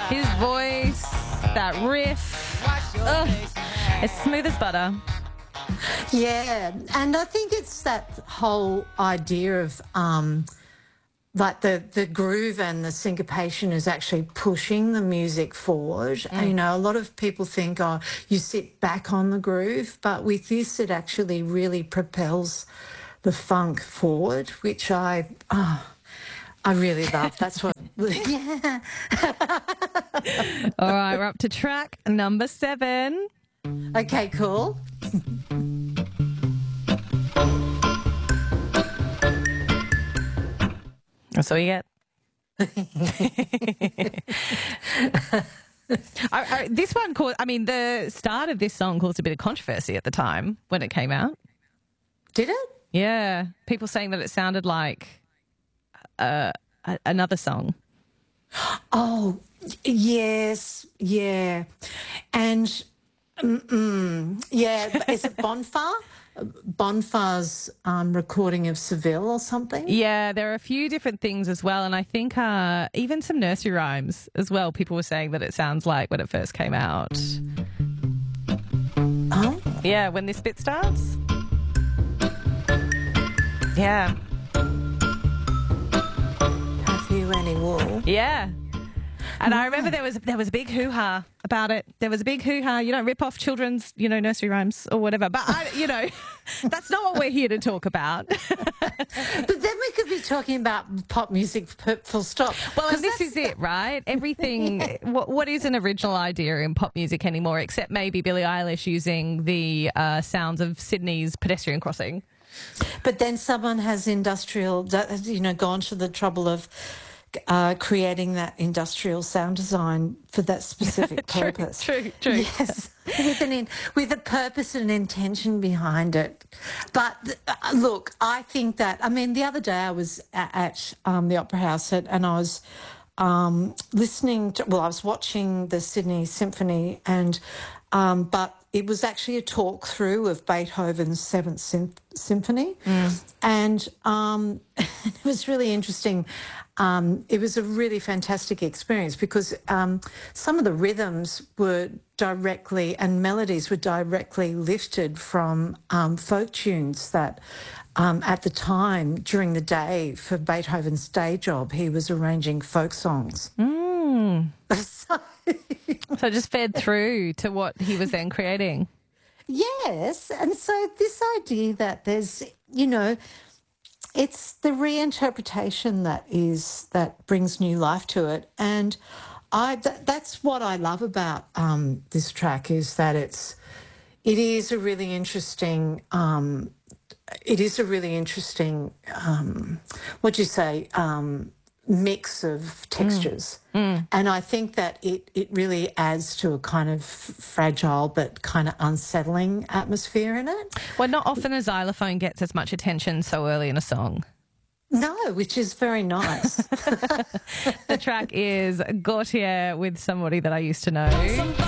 His voice, that riff, it's smooth as butter. Yeah, and I think it's that whole idea of like the groove and the syncopation is actually pushing the music forward. And, you know, a lot of people think, oh, you sit back on the groove, but with this, it actually really propels the funk forward, which I really love. That's what. Yeah. All right, we're up to track number 7. Okay, cool. That's all you get. This one caused, the start of this song caused a bit of controversy at the time when it came out. Did it? Yeah. People saying that it sounded like another song. Oh, yes. Yeah. And, yeah, is it Bonfire? Bonfire's recording of Seville or something? Yeah, there are a few different things as well. And I think even some nursery rhymes as well. People were saying that it sounds like when it first came out. Oh. Yeah, when this bit starts. Yeah. Have you any wool? Yeah. And I remember there was a big hoo-ha about it. There was a big hoo-ha. You don't rip off children's, nursery rhymes or whatever. But, that's not what we're here to talk about. But then we could be talking about pop music full stop. Well, and this is it, right? Everything, what is an original idea in pop music anymore, except maybe Billie Eilish using the sounds of Sydney's pedestrian crossing. But then someone has gone to the trouble of creating that industrial sound design for that specific purpose. True. Yes, with a purpose and intention behind it. But look, I think that, the other day I was at the Opera House and I was I was watching the Sydney Symphony but it was actually a talk through of Beethoven's Seventh Symphony, and it was really interesting. It was a really fantastic experience because some of the rhythms were directly and melodies were directly lifted from folk tunes that at the time during the day for Beethoven's day job he was arranging folk songs. So it just fed through to what he was then creating. Yes, and so this idea that there's, it's the reinterpretation that brings new life to it, and that's what I love about this track is that it is a really interesting. Mix of textures. And I think that it really adds to a kind of fragile but kind of unsettling atmosphere in it. Well, not often a xylophone gets as much attention so early in a song. No, which is very nice. The track is Gautier with Somebody That I Used to Know.